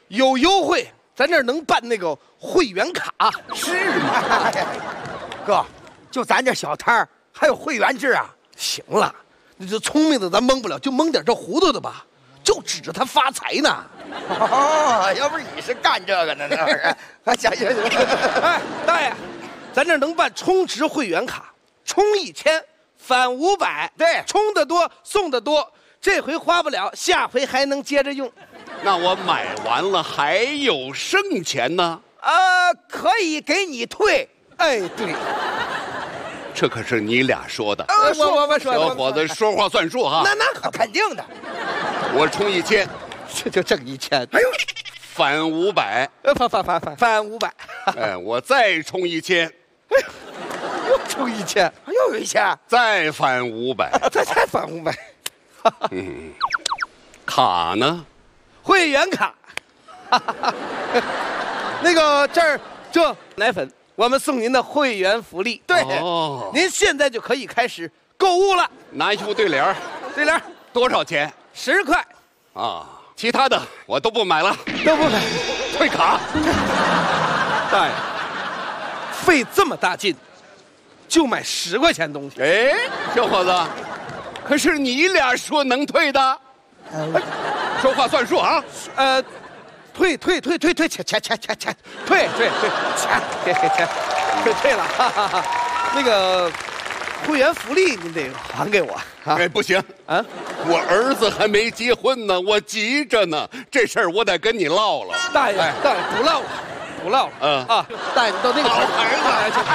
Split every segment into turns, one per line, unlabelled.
有优惠，咱这儿能办那个会员卡。
是吗？哥，就咱这小摊儿还有会员制啊？
行了，你这聪明的咱蒙不了，就蒙点这糊涂的吧，就指着他发财呢。
哦，要不是你是干这个的呢？行。
哎，大爷，咱这儿能办充值会员卡，充1000返500，
对，
充得多送得多，这回花不了，下回还能接着用。
那我买完了还有剩钱呢？
可以给你退。
哎，对，
这可是你俩说的。
我说，
小伙子说话算数哈。
那可肯定的。
我充1000，
这就挣1000。
哎呦，
返500。
返500。
哎，我再充1000。
又充1000，
又有1000，
再返500，
再返500。
卡呢？
会员卡。那个这奶粉，我们送您的会员福利。
对，
您现在就可以开始购物了。
拿一副对联。
对联
多少钱
？10块。
啊，其他的我都不买了，
都不买，
退卡。
大爷，费这么大劲，就买10块钱东西。
哎，小伙子，可是你俩说能退的，说话算数啊。
退钱，退了。那个会员福利您得还给我。
哎，不行
啊，
我儿子还没结婚呢，我急着呢，这事儿我得跟你唠了。
大爷，不唠了，不唠了。大爷，你到那个
好孩子，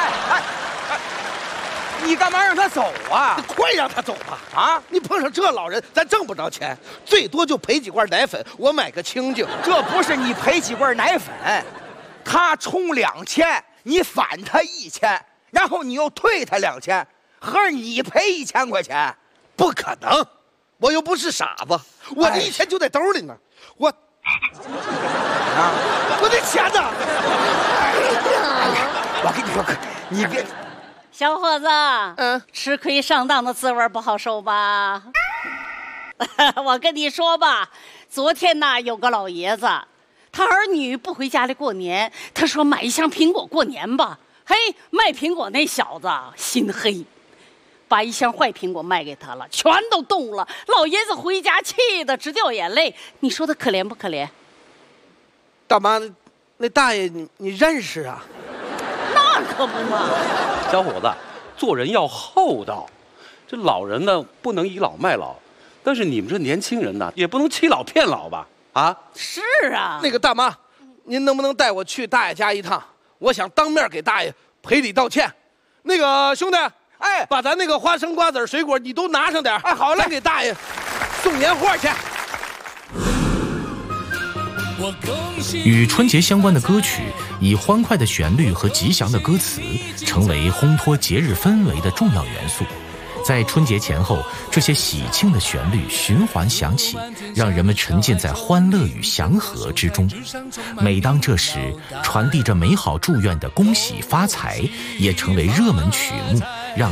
你干嘛让他走啊？
你快让他走吧！啊，你碰上这老人，咱挣不着钱，最多就赔几罐奶粉，我买个清净。
这不是你赔几罐奶粉，他充2000，你返他1000，然后你又退他2000，合着你赔1000块钱？
不可能，我又不是傻子，我这1000就在兜里呢，我的钱呢？
我跟你说，你别。
小伙子，吃亏上当的滋味不好受吧？我跟你说吧，昨天呐，有个老爷子，他儿女不回家里过年，他说买一箱苹果过年吧。嘿，卖苹果那小子心黑，把一箱坏苹果卖给他了，全都冻了。老爷子回家气得直掉眼泪，你说他可怜不可怜？
大妈，那大爷你认识啊？
那可不嘛。
小伙子，做人要厚道，这老人呢不能倚老卖老，但是你们这年轻人呢也不能欺老骗老吧？啊？
是啊。
那个大妈，您能不能带我去大爷家一趟？我想当面给大爷赔礼道歉。那个兄弟，哎，把咱那个花生、瓜子、水果你都拿上点。哎，好嘞，给大爷送年货去。
与春节相关的歌曲，以欢快的旋律和吉祥的歌词，成为烘托节日氛围的重要元素。在春节前后，这些喜庆的旋律循环响起，让人们沉浸在欢乐与祥和之中。每当这时，传递着美好祝愿的恭喜发财也成为热门曲目，